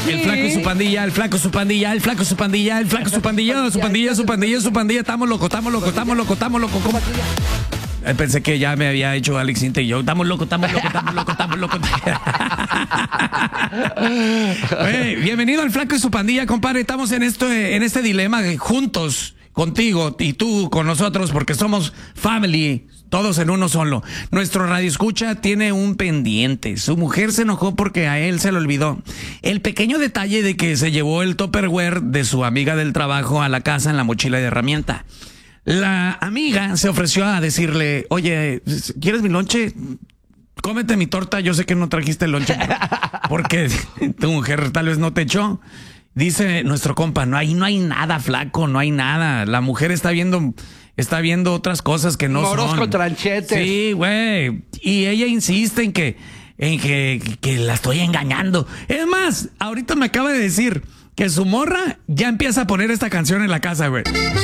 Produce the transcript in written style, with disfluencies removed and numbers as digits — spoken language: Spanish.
El flaco y su pandilla, el flaco, su pandilla, el flaco, su pandilla, el flaco, su pandilla, su pandilla, su pandilla, su pandilla. Estamos locos, estamos locos, estamos locos, estamos locos. ¿Cómo? Pensé que ya me había hecho Alex Inte y yo. Estamos locos, estamos locos, estamos locos, estamos locos. Oye, bienvenido al flaco y su pandilla, compadre. Estamos en este dilema juntos, contigo y tú con nosotros, porque somos family. Todos en uno solo. Nuestro radioescucha tiene un pendiente. Su mujer se enojó porque a él se le olvidó el pequeño detalle de que se llevó el Tupperware de su amiga del trabajo a la casa en la mochila de herramienta. La amiga se ofreció a decirle, oye, ¿quieres mi lonche? Cómete mi torta, yo sé que no trajiste el lonche porque tu mujer tal vez no te echó. Dice nuestro compa, no hay nada, flaco, no hay nada. La mujer está viendo otras cosas que no Moros son. con tranchetes. Sí, güey. Y ella insiste en que la estoy engañando. Es más, ahorita me acaba de decir que su morra ya empieza a poner esta canción en la casa, güey.